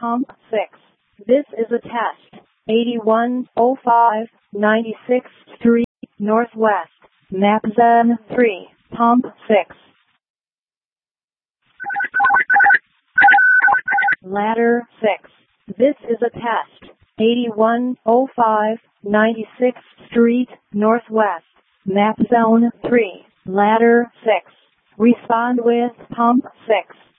Pump 6. This is a test. 8105 96th Street, Northwest. Map Zen 3. Pump 6. Ladder 6. This is a test. 8105 96th Street, Northwest. Map Zone 3. Ladder 6. Respond with Pump 6.